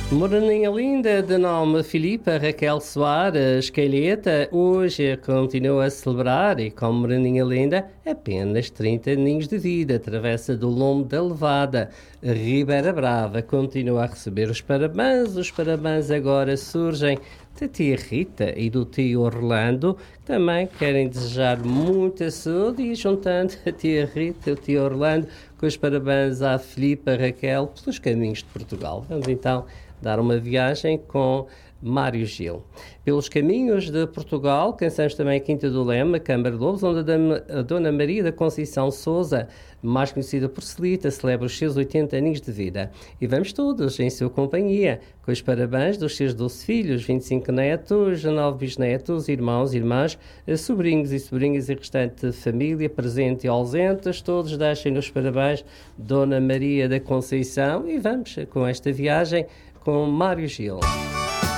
Moreninha linda, de nome Filipa Raquel Soares Calheta, hoje continua a celebrar e com Moreninha linda apenas 30 aninhos de vida, Travessa do Lombo da Levada, Ribeira Brava, continua a receber os parabéns agora surgem da tia Rita e do tio Orlando, que também querem desejar muita saúde e juntando a tia Rita e o tio Orlando com os parabéns à Filipa Raquel pelos caminhos de Portugal. Vamos então dar uma viagem com Mário Gil. Pelos caminhos de Portugal, cansamos também a Quinta do Leme, Câmara de Lobos, onde a Dona Maria da Conceição Sousa, mais conhecida por Celita, celebra os seus 80 anos de vida. E vamos todos em sua companhia, com os parabéns dos seus 12 filhos, 25 netos, 9 bisnetos, irmãos, irmãs, sobrinhos e sobrinhas e restante família, presente e ausentes, todos deixem-nos parabéns, Dona Maria da Conceição, e vamos com esta viagem com Mário Gil.